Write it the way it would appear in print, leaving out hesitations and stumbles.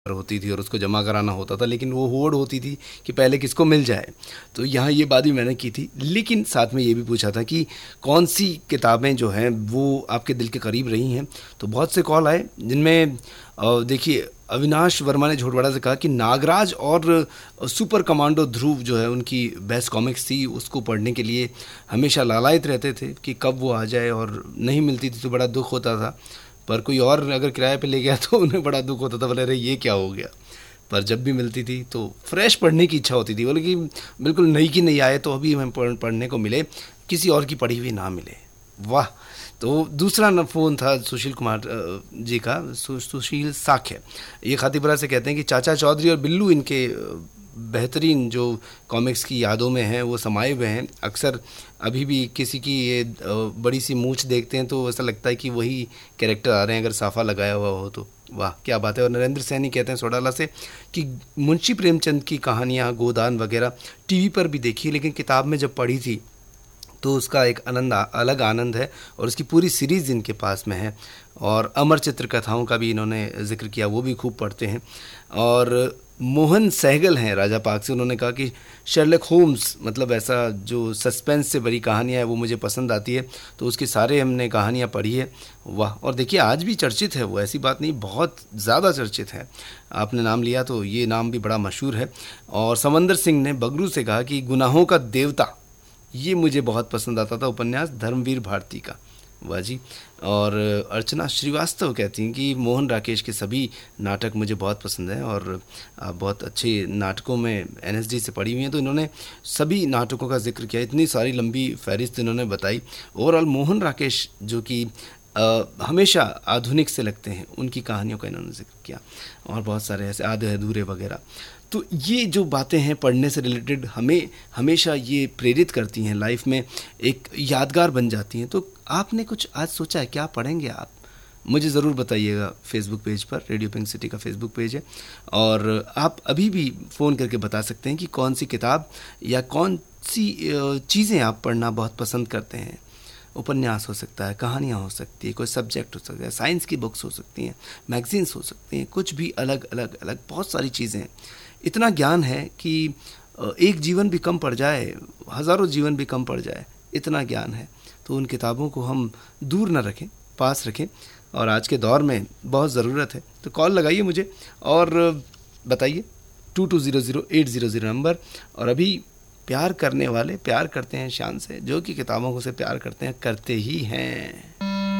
होती थी और उसको जमा कराना होता था, लेकिन वो होड़ होती थी कि पहले किसको मिल जाए। तो यहाँ ये बात भी मैंने की थी, लेकिन साथ में ये भी पूछा था कि कौन सी किताबें जो हैं वो आपके दिल के करीब रही हैं। तो बहुत से कॉल आए जिनमें देखिए अविनाश वर्मा ने झोटवाड़ा से कहा कि नागराज और सुपर कमांडो ध्रुव जो है उनकी बेस्ट कॉमिक्स थी, उसको पढ़ने के लिए हमेशा लालायित रहते थे कि कब वो आ जाए, और नहीं मिलती थी तो बड़ा दुख होता था। पर कोई और अगर किराए पे ले गया तो उन्हें बड़ा दुख होता था, बोले अरे ये क्या हो गया। पर जब भी मिलती थी तो फ्रेश पढ़ने की इच्छा होती थी, बोले कि बिल्कुल नई की नई आए तो अभी हमें पढ़ने को मिले, किसी और की पढ़ी हुई ना मिले। वाह। तो दूसरा न फ़ोन था सुशील कुमार जी का, सुशील साख्य। ये खातीपुरा से कहते हैं कि चाचा चौधरी और बिल्लू इनके बेहतरीन जो कॉमिक्स की यादों में हैं वो समाये हुए हैं। अक्सर अभी भी किसी की ये बड़ी सी मूंछ देखते हैं तो ऐसा लगता है कि वही कैरेक्टर आ रहे हैं अगर साफ़ा लगाया हुआ हो तो। वाह क्या बात है। और नरेंद्र सैनी कहते हैं सोडाला से कि मुंशी प्रेमचंद की कहानियाँ गोदान वगैरह टीवी पर भी देखी, लेकिन किताब में जब पढ़ी थी तो उसका एक अलग आनंद है, और उसकी पूरी सीरीज़ इनके पास में है। और अमर चित्र कथाओं का भी इन्होंने जिक्र किया, वो भी खूब पढ़ते हैं। और मोहन सहगल हैं राजा पाक से, उन्होंने कहा कि शर्लक होम्स मतलब ऐसा जो सस्पेंस से भरी कहानियाँ है वो मुझे पसंद आती है, तो उसकी सारे हमने कहानियाँ पढ़ी है। वाह। और देखिए आज भी चर्चित है वो, ऐसी बात नहीं, बहुत ज़्यादा चर्चित है। आपने नाम लिया तो ये नाम भी बड़ा मशहूर है। और समंदर सिंह ने बगरू से कहा कि गुनाहों का देवता, ये मुझे बहुत पसंद आता था उपन्यास धर्मवीर भारती का। वाह जी। और अर्चना श्रीवास्तव कहती हैं कि मोहन राकेश के सभी नाटक मुझे बहुत पसंद हैं, और आप बहुत अच्छे नाटकों में एनएसडी से पढ़ी हुई हैं तो इन्होंने सभी नाटकों का जिक्र किया, इतनी सारी लंबी फहरिस्त इन्होंने बताई। ओवरऑल मोहन राकेश जो कि हमेशा आधुनिक से लगते हैं, उनकी कहानियों का इन्होंने जिक्र किया, और बहुत सारे ऐसे आधे अधूरे वगैरह। तो ये जो बातें हैं पढ़ने से रिलेटेड हमें हमेशा ये प्रेरित करती हैं, लाइफ में एक यादगार बन जाती हैं। तो आपने कुछ आज सोचा है क्या पढ़ेंगे आप? मुझे ज़रूर बताइएगा फेसबुक पेज पर, रेडियो पिंक सिटी का फेसबुक पेज है, और आप अभी भी फ़ोन करके बता सकते हैं कि कौन सी किताब या कौन सी चीज़ें आप पढ़ना बहुत पसंद करते हैं। उपन्यास हो सकता है, कहानियाँ हो सकती है, कोई सब्जेक्ट हो सकता है, साइंस की बुक्स हो सकती हैं, मैगजीन्स हो सकती हैं, कुछ भी अलग अलग अलग बहुत सारी चीज़ें हैं। इतना ज्ञान है कि एक जीवन भी कम पड़ जाए, हज़ारों जीवन भी कम पड़ जाए, इतना ज्ञान है। तो उन किताबों को हम दूर न रखें, पास रखें, और आज के दौर में बहुत ज़रूरत है। तो कॉल लगाइए मुझे और बताइए 2200 नंबर। और अभी प्यार करने वाले प्यार करते हैं शान से, जो कि किताबों को से प्यार करते हैं, करते ही हैं।